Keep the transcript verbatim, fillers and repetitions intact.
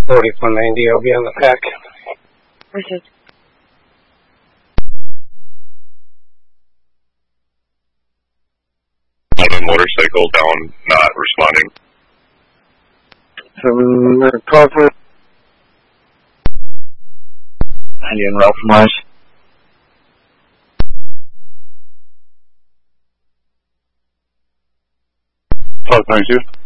forty-four ninety, I'll be on the pack. Received. On a motorcycle down, not responding. Seven, cover. ninety en route from Mars. Talk ninety-two.